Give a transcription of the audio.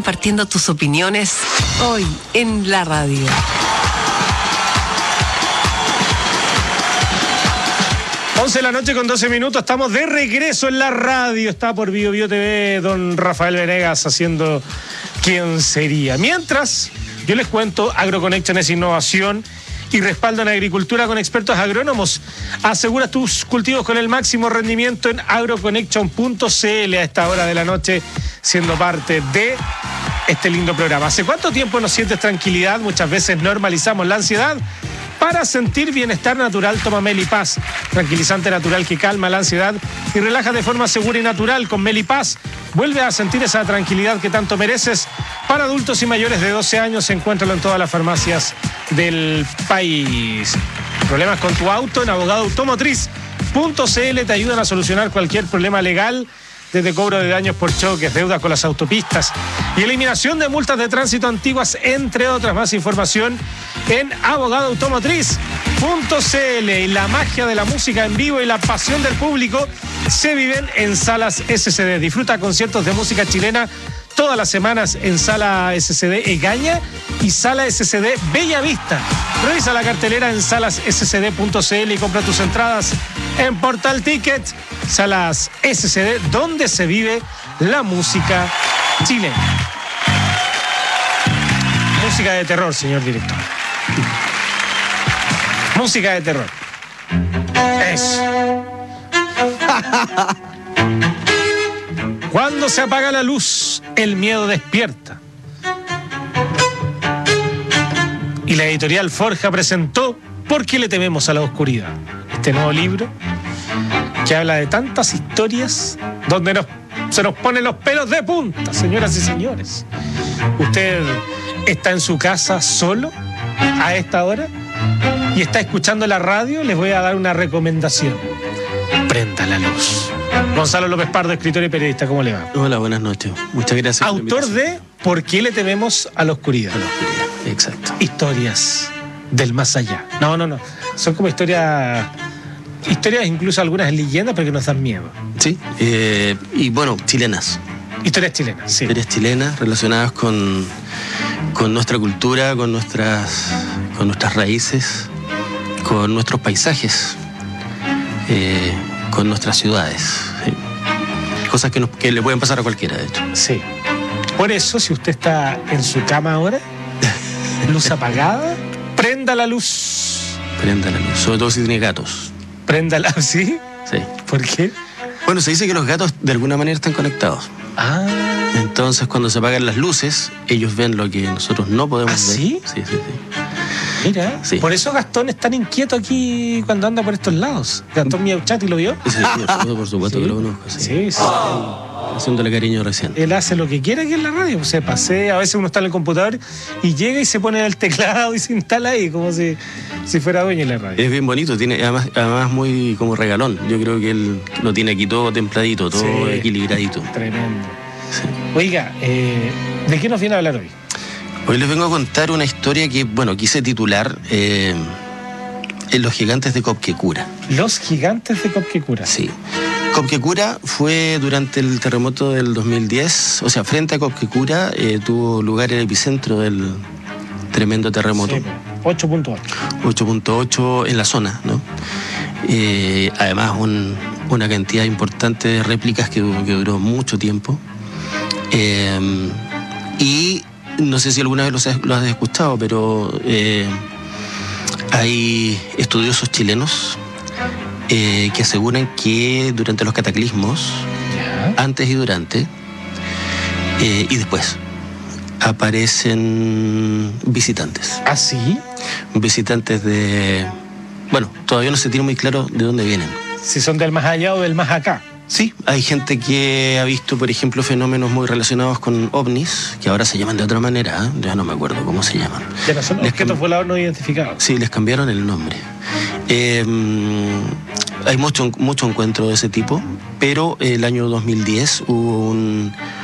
compartiendo tus opiniones hoy en la radio. Once de la noche con 12 minutos, estamos de regreso en la radio. Está por Bio Bio TV don Rafael Venegas haciendo ¿Quién sería? Mientras, yo les cuento, AgroConnection es innovación y respaldo en agricultura con expertos agrónomos. Asegura tus cultivos con el máximo rendimiento en agroconnection.cl a esta hora de la noche, siendo parte de este lindo programa. ¿Hace cuánto tiempo no sientes tranquilidad? Muchas veces normalizamos la ansiedad. Para sentir bienestar natural, toma Melipaz, tranquilizante natural que calma la ansiedad y relaja de forma segura y natural. Con Melipaz vuelve a sentir esa tranquilidad que tanto mereces. Para adultos y mayores de 12 años, encuéntralo en todas las farmacias del país. ¿Problemas con tu auto? En abogadoautomotriz.cl te ayudan a solucionar cualquier problema legal, desde cobro de daños por choques, deuda con las autopistas y eliminación de multas de tránsito antiguas, entre otras. Más información en abogadoautomotriz.cl. Y la magia de la música en vivo y la pasión del público se viven en Salas SCD. Disfruta conciertos de música chilena todas las semanas en Sala SCD Egaña y Sala SCD Bella Vista. Revisa la cartelera en salasscd.cl y compra tus entradas en Portal Ticket. Salas SCD, donde se vive la música chilena. Música de terror, señor director. Música de terror. Eso. Cuando se apaga la luz, el miedo despierta. Y la editorial Forja presentó ¿Por qué le tememos a la oscuridad? Este nuevo libro que habla de tantas historias donde se nos ponen los pelos de punta, señoras y señores. Usted está en su casa solo a esta hora y está escuchando la radio. Les voy a dar una recomendación: prenda la luz. Gonzalo López Pardo, escritor y periodista, ¿cómo le va? Hola, buenas noches. Muchas gracias. Autor de ¿Por qué le tememos a la oscuridad? A la oscuridad, exacto. Historias del más allá. No. Son como historias incluso algunas leyendas, pero que nos dan miedo. Sí, y bueno, chilenas. Historias chilenas, sí. Historias chilenas relacionadas con nuestra cultura, con nuestras raíces, con nuestros paisajes, con nuestras ciudades. ¿Sí? Cosas que le pueden pasar a cualquiera, de hecho. Sí. Por eso, si usted está en su cama ahora, luz apagada, prenda la luz. Prenda la luz, sobre todo si tiene gatos. Préndala, ¿sí? Sí. ¿Por qué? Bueno, se dice que los gatos de alguna manera están conectados. Ah. Entonces, cuando se apagan las luces, ellos ven lo que nosotros no podemos ver. ¿Sí? Sí. Mira, sí. Por eso Gastón es tan inquieto aquí cuando anda por estos lados. Gastón Miauchati, ¿lo vio? Sí, por supuesto que lo conozco. Sí. Haciéndole cariño recién. Él hace lo que quiere aquí en la radio, se pasea, a veces uno está en el computador y llega y se pone en el teclado y se instala ahí como si fuera dueño de la radio. Es bien bonito, tiene además muy como regalón. Yo creo que él lo tiene aquí todo templadito, todo equilibradito. Tremendo. Sí. Oiga, ¿de qué nos viene a hablar hoy? Hoy les vengo a contar una historia que, quise titular Los gigantes de Copquecura. Los gigantes de Copquecura. Sí. Copquecura fue durante el terremoto del 2010, o sea, frente a Copquecura tuvo lugar el epicentro del tremendo terremoto. Sí, 8.8. 8.8 en la zona, ¿no? Además, una cantidad importante de réplicas que duró mucho tiempo. Y no sé si alguna vez lo has escuchado, pero hay estudiosos chilenos que aseguran que durante los cataclismos, antes y durante, y después, aparecen visitantes. ¿Ah, sí? Visitantes de... todavía no se tiene muy claro de dónde vienen. Si son del más allá o del más acá. Sí, hay gente que ha visto, por ejemplo, fenómenos muy relacionados con ovnis, que ahora se llaman de otra manera, ya no me acuerdo cómo se llaman. Ya no son objetos voladores no identificados. Sí, les cambiaron el nombre. Hay mucho encuentro de ese tipo, pero el año 2010 hubo